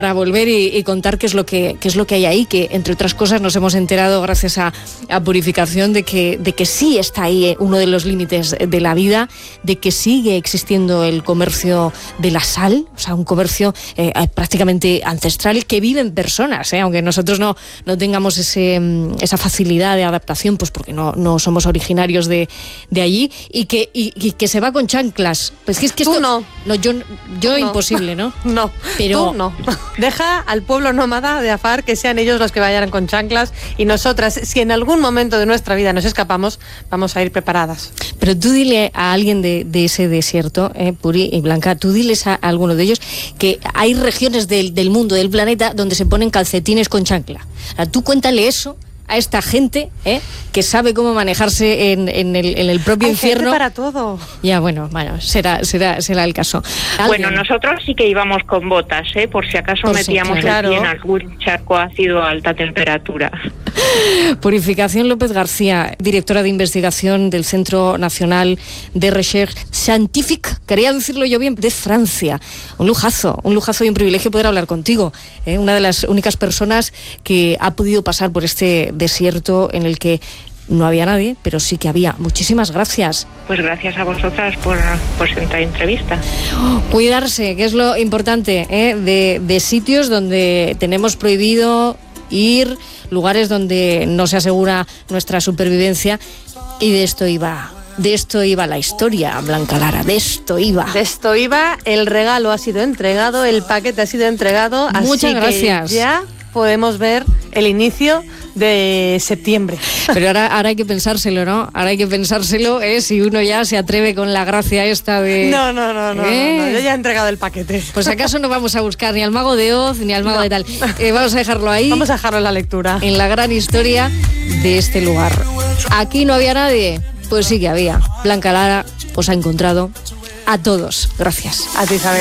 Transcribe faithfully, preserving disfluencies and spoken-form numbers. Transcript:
para volver y, y contar qué es lo que qué es lo que hay ahí, que entre otras cosas nos hemos enterado gracias a, a Purificación de que de que sí está ahí uno de los límites de la vida, de que sigue existiendo el comercio de la sal, o sea, un comercio eh, prácticamente ancestral que viven personas, eh, aunque nosotros no no tengamos ese esa facilidad de adaptación, pues porque no no somos originarios de, de allí, y que y, y que se va con chanclas. Pues que es que esto, Tú no. no yo yo no. imposible, ¿no? No. Pero Tú no. Deja al pueblo nómada de Afar que sean ellos los que vayan con chanclas, y nosotras, si en algún momento de nuestra vida nos escapamos, vamos a ir preparadas. Pero tú dile a alguien de, de ese desierto, eh, Puri y Blanca, tú diles a, a alguno de ellos que hay regiones del, del mundo, del planeta, donde se ponen calcetines con chancla. O sea, tú cuéntale eso a esta gente, ¿eh? que sabe cómo manejarse en, en, el, en el propio Hay infierno. Gente para todo. Ya, bueno, bueno, será, será, será el caso. Bueno, nosotros sí que íbamos con botas, ¿eh? Por si acaso Por metíamos sí, claro. el pie en algún charco ácido a alta temperatura. Purificación López García, directora de investigación del Centro Nacional de Recherche Scientifique, quería decirlo yo bien, de Francia. Un lujazo, un lujazo y un privilegio poder hablar contigo, ¿eh? Una de las únicas personas que ha podido pasar por este desierto en el que no había nadie, pero sí que había. Muchísimas gracias. Pues gracias a vosotras por, por esta entrevista. Cuidarse, que es lo importante, ¿eh? de, de sitios donde tenemos prohibido ir, lugares donde no se asegura nuestra supervivencia, y de esto iba, de esto iba la historia, Blanca Lara, de esto iba. De esto iba, el regalo ha sido entregado, el paquete ha sido entregado. Muchas así gracias. Que ya podemos ver el inicio de septiembre. Pero ahora, ahora hay que pensárselo, ¿no? Ahora hay que pensárselo, ¿eh? Si uno ya se atreve con la gracia esta de... No, no, no, no, ¿Eh? no, no, yo ya he entregado el paquete. Pues acaso no vamos a buscar ni al mago de Oz ni al mago No. de tal. Eh, vamos a dejarlo ahí. Vamos a dejarlo en la lectura. En la gran historia de este lugar. Aquí no había nadie. Pues sí que había. Blanca Lara os ha encontrado a todos. Gracias. A ti, Isabel.